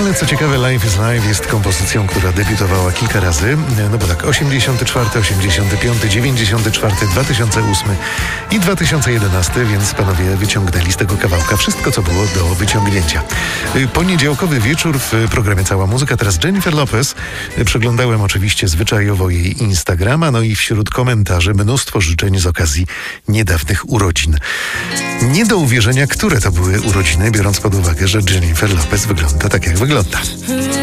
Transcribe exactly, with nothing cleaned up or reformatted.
Ale co ciekawe, Life is Life jest kompozycją, która debiutowała kilka razy. No bo tak, osiemdziesiąty czwarty, osiemdziesiąty piąty, dziewięćdziesiąty czwarty, dwa tysiące ósmy i dwa tysiące jedenasty, więc panowie wyciągnęli z tego kawałka wszystko, co było do wyciągnięcia. Poniedziałkowy wieczór w programie Cała Muzyka. Teraz Jennifer Lopez. Przeglądałem oczywiście zwyczajowo jej Instagrama, no i wśród komentarzy mnóstwo życzeń z okazji niedawnych urodzin. Nie do uwierzenia, które to były urodziny, biorąc pod uwagę, że Jennifer Lopez wygląda tak, jak wygląda.